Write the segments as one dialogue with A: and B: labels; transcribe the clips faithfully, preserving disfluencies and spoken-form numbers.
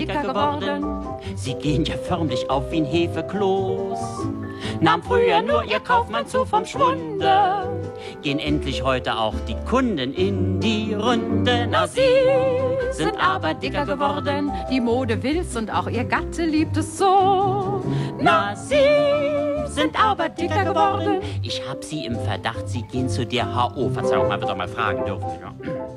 A: dicker geworden. Sie gehen ja förmlich auf wie ein Hefekloß. Nahm früher nur ihr Kaufmann zu vom Schwunde. Gehen endlich heute auch die Kunden in die Runde. Na, sie sind aber dicker geworden.
B: Die Mode will's und auch ihr Gatte liebt es so.
A: Na, sie sind aber dicker geworden. Ich hab sie im Verdacht, sie gehen zu der H O. Verzeihung, man wird doch mal fragen dürfen. Ja.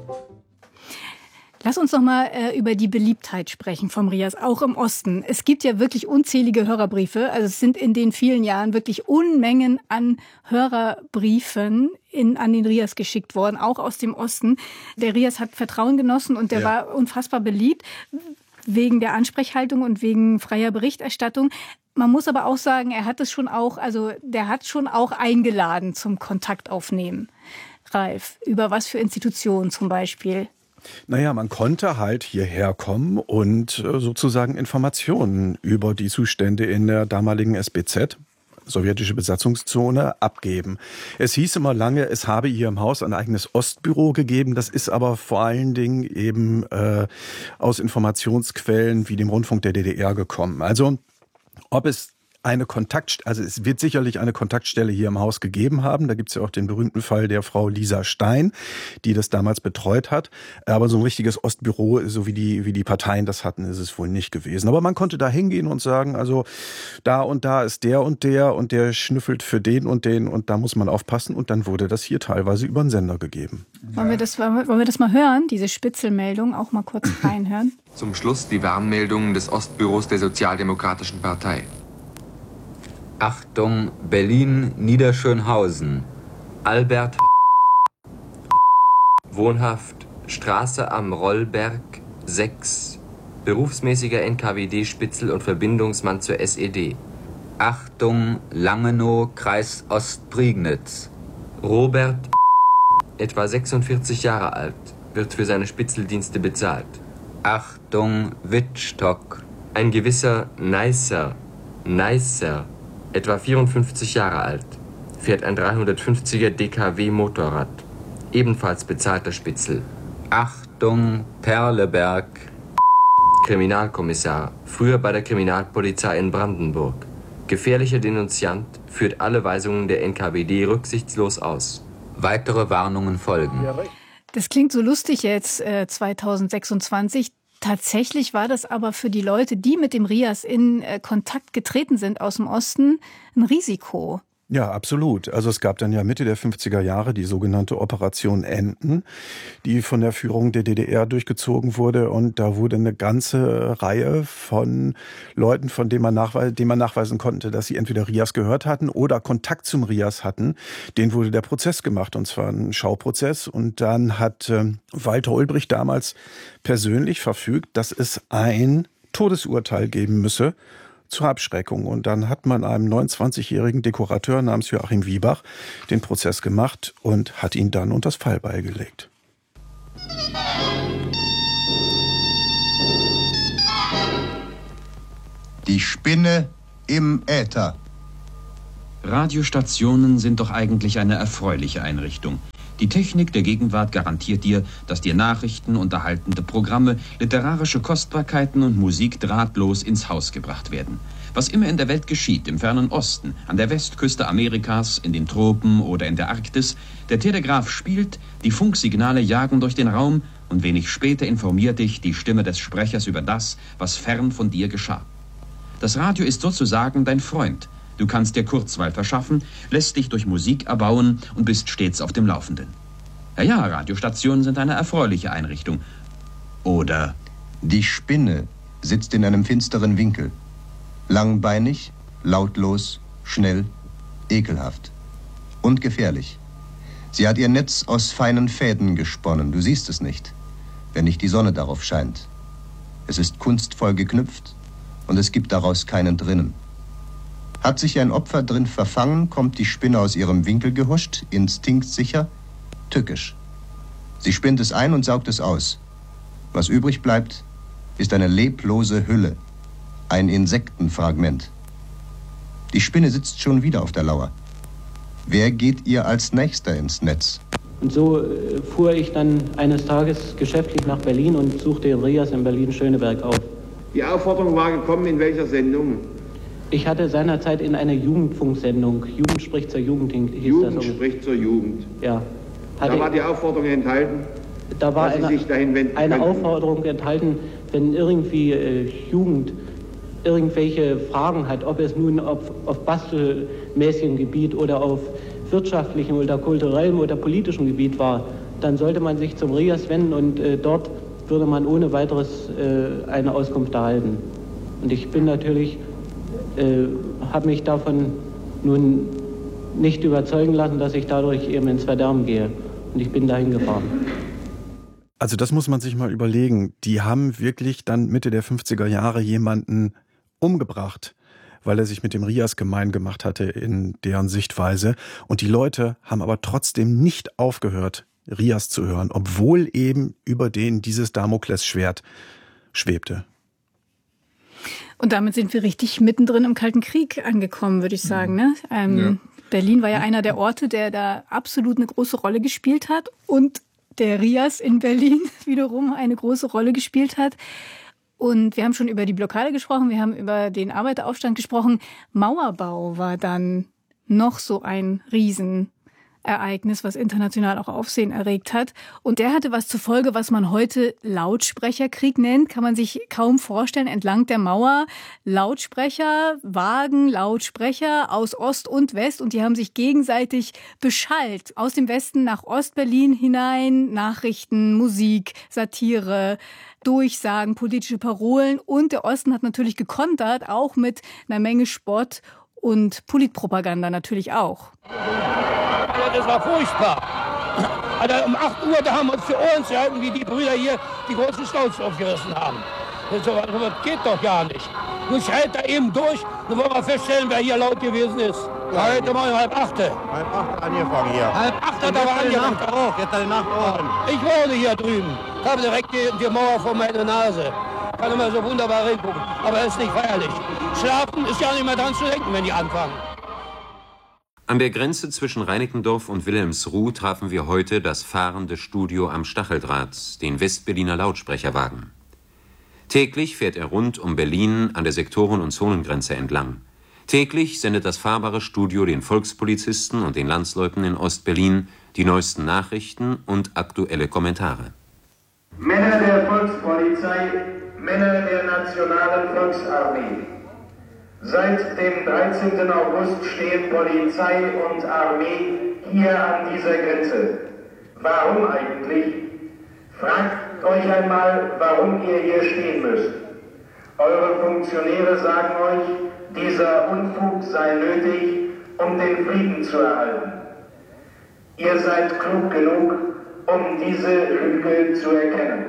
C: Lass uns noch mal äh, über die Beliebtheit sprechen vom Rias, auch im Osten. Es gibt ja wirklich unzählige Hörerbriefe. Also es sind in den vielen Jahren wirklich Unmengen an Hörerbriefen in, an den Rias geschickt worden, auch aus dem Osten. Der Rias hat Vertrauen genossen und der ja. war unfassbar beliebt wegen der Ansprechhaltung und wegen freier Berichterstattung. Man muss aber auch sagen, er hat es schon auch, also der hat schon auch eingeladen zum Kontakt aufnehmen. Ralf, über was für Institutionen zum Beispiel?
D: Naja, man konnte halt hierher kommen und sozusagen Informationen über die Zustände in der damaligen S B Z, sowjetische Besatzungszone, abgeben. Es hieß immer lange, es habe hier im Haus ein eigenes Ostbüro gegeben. Das ist aber vor allen Dingen eben äh, aus Informationsquellen wie dem Rundfunk der D D R gekommen. Also ob es eine Kontakt, also es wird sicherlich eine Kontaktstelle hier im Haus gegeben haben. Da gibt es ja auch den berühmten Fall der Frau Lisa Stein, die das damals betreut hat. Aber so ein richtiges Ostbüro, so wie die wie die Parteien das hatten, ist es wohl nicht gewesen. Aber man konnte da hingehen und sagen, also da und da ist der und der und der schnüffelt für den und den und da muss man aufpassen. Und dann wurde das hier teilweise über den Sender gegeben.
C: Wollen wir das, wollen wir das mal hören, diese Spitzelmeldung, auch mal kurz reinhören?
E: Zum Schluss die Warnmeldungen des Ostbüros der Sozialdemokratischen Partei.
F: Achtung, Berlin-Niederschönhausen. Albert Wohnhaft, Straße am Rollberg sechs. Berufsmäßiger N K W D-Spitzel und Verbindungsmann zur S E D. Achtung, Langenow, Kreis Ostprignitz. Robert, etwa sechsundvierzig Jahre alt, wird für seine Spitzeldienste bezahlt. Achtung, Wittstock. Ein gewisser Neisser, Neisser, etwa vierundfünfzig Jahre alt, fährt ein dreihundertfünfziger D K W Motorrad, ebenfalls bezahlter Spitzel. Achtung, Perleberg. Kriminalkommissar, früher bei der Kriminalpolizei in Brandenburg. Gefährlicher Denunziant, führt alle Weisungen der N K W D rücksichtslos aus. Weitere Warnungen folgen.
C: Das klingt so lustig jetzt, äh, zweitausendsechsundzwanzig. Tatsächlich war das aber für die Leute, die mit dem Rias in äh, Kontakt getreten sind aus dem Osten, ein Risiko.
D: Ja, absolut. Also es gab dann ja Mitte der fünfziger Jahre die sogenannte Operation Enten, die von der Führung der D D R durchgezogen wurde. Und da wurde eine ganze Reihe von Leuten, von denen man, nachweis- denen man nachweisen konnte, dass sie entweder Rias gehört hatten oder Kontakt zum Rias hatten, denen wurde der Prozess gemacht. Und zwar ein Schauprozess. Und dann hat äh, Walter Ulbricht damals persönlich verfügt, dass es ein Todesurteil geben müsse zur Abschreckung. Und dann hat man einem neunundzwanzigjährigen Dekorateur namens Joachim Wiebach den Prozess gemacht und hat ihn dann unter das Fallbeil gelegt.
G: Die Spinne im Äther.
H: Radiostationen sind doch eigentlich eine erfreuliche Einrichtung. Die Technik der Gegenwart garantiert dir, dass dir Nachrichten, unterhaltende Programme, literarische Kostbarkeiten und Musik drahtlos ins Haus gebracht werden. Was immer in der Welt geschieht, im fernen Osten, an der Westküste Amerikas, in den Tropen oder in der Arktis, der Telegraph spielt, die Funksignale jagen durch den Raum und wenig später informiert dich die Stimme des Sprechers über das, was fern von dir geschah. Das Radio ist sozusagen dein Freund. Du kannst dir Kurzweil verschaffen, lässt dich durch Musik erbauen und bist stets auf dem Laufenden. Ja, ja, Radiostationen sind eine erfreuliche Einrichtung. Oder?
G: Die Spinne sitzt in einem finsteren Winkel. Langbeinig, lautlos, schnell, ekelhaft. Und gefährlich. Sie hat ihr Netz aus feinen Fäden gesponnen. Du siehst es nicht, wenn nicht die Sonne darauf scheint. Es ist kunstvoll geknüpft und es gibt daraus keinen drinnen. Hat sich ein Opfer drin verfangen, kommt die Spinne aus ihrem Winkel gehuscht, instinktsicher, tückisch. Sie spinnt es ein und saugt es aus. Was übrig bleibt, ist eine leblose Hülle, ein Insektenfragment. Die Spinne sitzt schon wieder auf der Lauer. Wer geht ihr als Nächster ins Netz?
I: Und so äh, fuhr ich dann eines Tages geschäftlich nach Berlin und suchte den Rias in Berlin-Schöneberg auf. Die Aufforderung war gekommen in welcher Sendung?
J: Ich hatte seinerzeit in einer Jugendfunksendung, Jugend spricht zur Jugend, hieß
I: Jugend
J: das.
I: spricht zur Jugend.
J: Ja.
I: Da war die Aufforderung enthalten,
J: da war
I: dass
J: eine,
I: Sie sich dahin wenden
J: eine
I: könnten.
J: Aufforderung enthalten, wenn irgendwie äh, Jugend irgendwelche Fragen hat, ob es nun auf, auf bastelmäßigem Gebiet oder auf wirtschaftlichem oder kulturellem oder politischem Gebiet war, dann sollte man sich zum RIAS wenden und äh, dort würde man ohne weiteres äh, eine Auskunft erhalten. Und ich bin natürlich, äh, habe mich davon nun nicht überzeugen lassen, dass ich dadurch eben ins Verderben gehe. Und ich bin dahin gefahren.
D: Also das muss man sich mal überlegen. Die haben wirklich dann Mitte der fünfziger Jahre jemanden umgebracht, weil er sich mit dem RIAS gemein gemacht hatte in deren Sichtweise. Und die Leute haben aber trotzdem nicht aufgehört, RIAS zu hören, obwohl eben über denen dieses Damoklesschwert schwebte.
C: Und damit sind wir richtig mittendrin im Kalten Krieg angekommen, würde ich sagen. Ne? Ähm, ja. Berlin war ja einer der Orte, der da absolut eine große Rolle gespielt hat und der RIAS in Berlin wiederum eine große Rolle gespielt hat. Und wir haben schon über die Blockade gesprochen, wir haben über den Arbeiteraufstand gesprochen. Mauerbau war dann noch so ein Riesenereignis, was international auch Aufsehen erregt hat. Und der hatte was zur Folge, was man heute Lautsprecherkrieg nennt. Kann man sich kaum vorstellen, entlang der Mauer Lautsprecher, Wagen, Lautsprecher aus Ost und West. Und die haben sich gegenseitig beschallt. Aus dem Westen nach Ostberlin hinein, Nachrichten, Musik, Satire, Durchsagen, politische Parolen. Und der Osten hat natürlich gekontert, auch mit einer Menge Spott und Politpropaganda natürlich auch.
K: Das war furchtbar. Also um acht Uhr, da haben wir uns für Ohren zu halten, wie die Brüder hier die großen Staus aufgerissen haben. Das geht doch gar nicht. Nun schreit da eben durch, dann wollen wir feststellen, wer hier laut gewesen ist. Ja, heute Morgen halb acht. Halb acht angefangen hier. Halb acht hat er angefangen. Auch, jetzt die Nacht auch. Ich wohne hier drüben. Ich habe direkt die, die Mauer vor meiner Nase. Kann immer so wunderbar hingucken. Aber es ist nicht feierlich. Schlafen ist ja nicht mehr dran zu denken, wenn die anfangen.
F: An der Grenze zwischen Reinickendorf und Wilhelmsruh trafen wir heute das fahrende Studio am Stacheldraht, den Westberliner Lautsprecherwagen. Täglich fährt er rund um Berlin an der Sektoren- und Zonengrenze entlang. Täglich sendet das fahrbare Studio den Volkspolizisten und den Landsleuten in Ostberlin die neuesten Nachrichten und aktuelle Kommentare.
L: Männer der Volkspolizei, Männer der Nationalen Volksarmee. Seit dem dreizehnten August stehen Polizei und Armee hier an dieser Grenze. Warum eigentlich? Fragt euch einmal, warum ihr hier stehen müsst. Eure Funktionäre sagen euch, dieser Unfug sei nötig, um den Frieden zu erhalten. Ihr seid klug genug, um diese Lüge zu erkennen.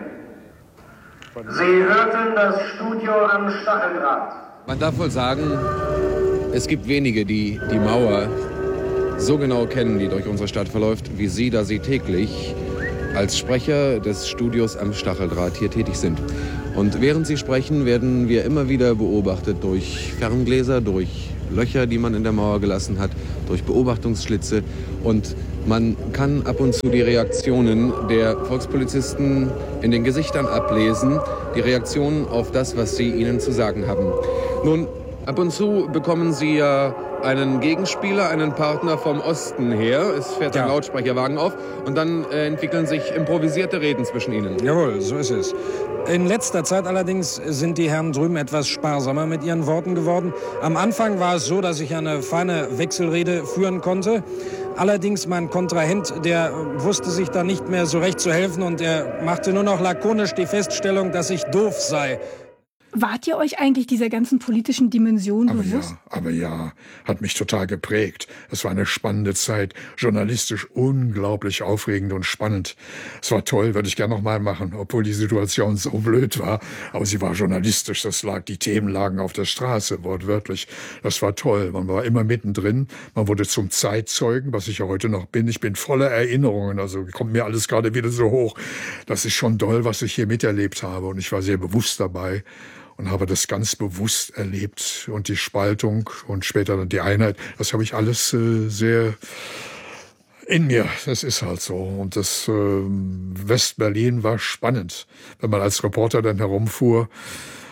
L: Sie hörten das Studio am Stacheldraht.
M: Man darf wohl sagen, es gibt wenige, die die Mauer so genau kennen, die durch unsere Stadt verläuft, wie Sie, da Sie täglich als Sprecher des Studios am Stacheldraht hier tätig sind. Und während Sie sprechen, werden wir immer wieder beobachtet durch Ferngläser, durch Löcher, die man in der Mauer gelassen hat, durch Beobachtungsschlitze. Und man kann ab und zu die Reaktionen der Volkspolizisten in den Gesichtern ablesen, die Reaktionen auf das, was sie ihnen zu sagen haben. Nun, ab und zu bekommen Sie ja einen Gegenspieler, einen Partner vom Osten her. Es fährt ein Lautsprecherwagen auf und dann äh, entwickeln sich improvisierte Reden zwischen Ihnen.
N: Jawohl, so ist es. In letzter Zeit allerdings sind die Herren drüben etwas sparsamer mit ihren Worten geworden. Am Anfang war es so, dass ich eine feine Wechselrede führen konnte. Allerdings mein Kontrahent, der wusste sich da nicht mehr so recht zu helfen und er machte nur noch lakonisch die Feststellung, dass ich doof sei.
C: Wart ihr euch eigentlich dieser ganzen politischen Dimension
O: aber
C: bewusst?
O: Ja, aber ja, hat mich total geprägt. Es war eine spannende Zeit, journalistisch unglaublich aufregend und spannend. Es war toll, würde ich gerne noch mal machen, obwohl die Situation so blöd war. Aber sie war journalistisch, das lag, die Themen lagen auf der Straße, wortwörtlich. Das war toll, man war immer mittendrin, man wurde zum Zeitzeugen, was ich ja heute noch bin. Ich bin voller Erinnerungen, also kommt mir alles gerade wieder so hoch. Das ist schon toll, was ich hier miterlebt habe und ich war sehr bewusst dabei. Und habe das ganz bewusst erlebt und die Spaltung und später dann die Einheit, das habe ich alles äh, sehr in mir. Das ist halt so. Und das äh, Westberlin war spannend, wenn man als Reporter dann herumfuhr.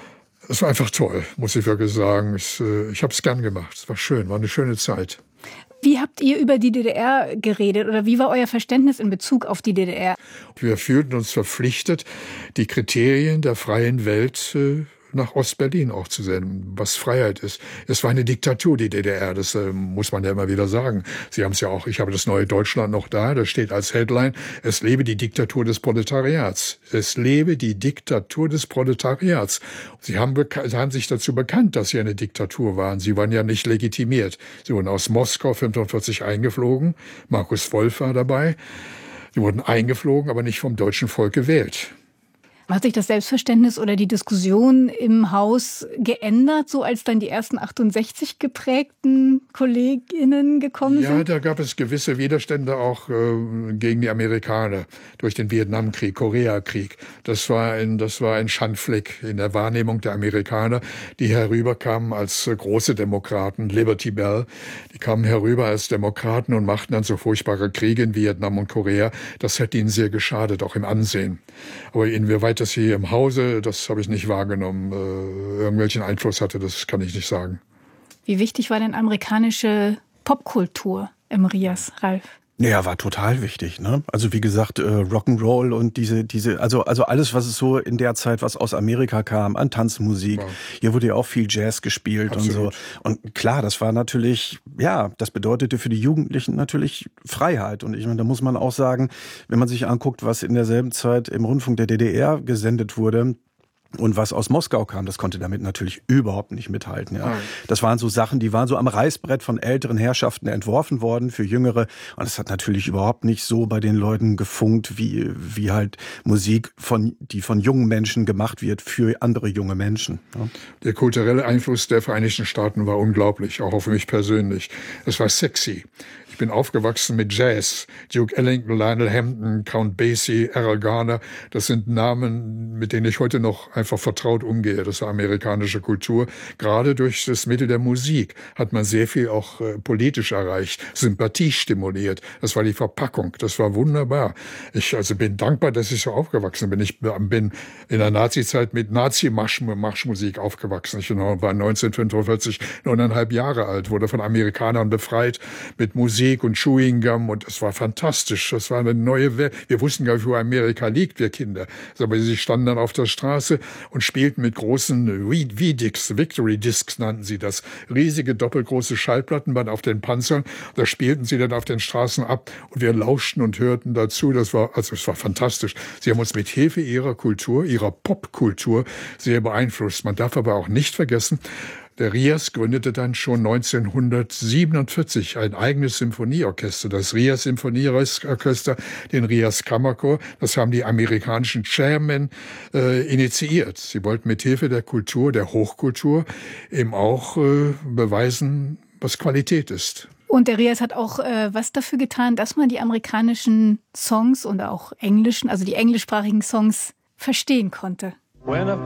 O: Es war einfach toll, muss ich wirklich sagen. Ich, ich habe es gern gemacht. Es war schön, war eine schöne Zeit.
C: Wie habt ihr über die D D R geredet oder wie war euer Verständnis in Bezug auf die D D R?
O: Wir fühlten uns verpflichtet, die Kriterien der freien Welt äh, nach Ostberlin auch zu senden, was Freiheit ist. Es war eine Diktatur, die D D R, das äh, muss man ja immer wieder sagen. Sie haben es ja auch, ich habe das neue Deutschland noch da, da steht als Headline, es lebe die Diktatur des Proletariats. Es lebe die Diktatur des Proletariats. Sie haben, sie haben sich dazu bekannt, dass sie eine Diktatur waren. Sie waren ja nicht legitimiert. Sie wurden aus Moskau fünfundvierzig eingeflogen, Markus Wolf war dabei. Sie wurden eingeflogen, aber nicht vom deutschen Volk gewählt.
C: Hat sich das Selbstverständnis oder die Diskussion im Haus geändert, so als dann die ersten achtundsechzig geprägten KollegInnen gekommen sind?
O: Ja, da gab es gewisse Widerstände auch äh, gegen die Amerikaner durch den Vietnamkrieg, Koreakrieg. Das war ein, das war ein Schandfleck in der Wahrnehmung der Amerikaner, die herüberkamen als äh, große Demokraten, Liberty Bell. Die kamen herüber als Demokraten und machten dann so furchtbare Kriege in Vietnam und Korea. Das hat ihnen sehr geschadet, auch im Ansehen. Aber inwieweit das hier im Hause, das habe ich nicht wahrgenommen, äh, irgendwelchen Einfluss hatte, das kann ich nicht sagen.
C: Wie wichtig war denn amerikanische Popkultur im Rias, Ralf?
D: Ja, war total wichtig, ne? Also wie gesagt, äh, Rock'n'Roll und diese, diese, also, also alles, was es so in der Zeit, was aus Amerika kam, an Tanzmusik. Ja. Hier wurde ja auch viel Jazz gespielt. Absolut. Und so. Und klar, das war natürlich, ja, das bedeutete für die Jugendlichen natürlich Freiheit. Und ich meine, da muss man auch sagen, wenn man sich anguckt, was in derselben Zeit im Rundfunk der D D R gesendet wurde, und was aus Moskau kam, das konnte damit natürlich überhaupt nicht mithalten. Ja. Das waren so Sachen, die waren so am Reißbrett von älteren Herrschaften entworfen worden für Jüngere. Und es hat natürlich überhaupt nicht so bei den Leuten gefunkt, wie, wie halt Musik, von, die von jungen Menschen gemacht wird für andere junge Menschen. Ja.
O: Der kulturelle Einfluss der Vereinigten Staaten war unglaublich, auch für mich persönlich. Es war sexy. Ich bin aufgewachsen mit Jazz. Duke Ellington, Lionel Hampton, Count Basie, Errol Garner. Das sind Namen, mit denen ich heute noch einfach vertraut umgehe. Das war amerikanische Kultur. Gerade durch das Mittel der Musik hat man sehr viel auch äh, politisch erreicht, Sympathie stimuliert. Das war die Verpackung. Das war wunderbar. Ich also bin dankbar, dass ich so aufgewachsen bin. Ich bin in der Nazizeit mit Nazi-Marschmusik aufgewachsen. Ich war neunzehnhundertfünfundvierzig neuneinhalb Jahre alt, wurde von Amerikanern befreit mit Musik und Chewing Gum und es war fantastisch. Das war eine neue Welt. Wir wussten gar nicht, wo Amerika liegt, wir Kinder. Aber sie standen dann auf der Straße und spielten mit großen V-Discs, Victory Discs nannten sie das. Riesige, doppelgroße Schallplatten waren auf den Panzern. Da spielten sie dann auf den Straßen ab und wir lauschten und hörten dazu. Das war, also es war fantastisch. Sie haben uns mit Hilfe ihrer Kultur, ihrer Popkultur sehr beeinflusst. Man darf aber auch nicht vergessen, der Rias gründete dann schon neunzehnhundertsiebenundvierzig ein eigenes Symphonieorchester, das Rias Symphonieorchester, den Rias Kammerchor. Das haben die amerikanischen Chairmen äh, initiiert. Sie wollten mit Hilfe der Kultur, der Hochkultur, eben auch äh, beweisen, was Qualität ist.
C: Und der Rias hat auch äh, was dafür getan, dass man die amerikanischen Songs und auch englischen, also die englischsprachigen Songs verstehen konnte.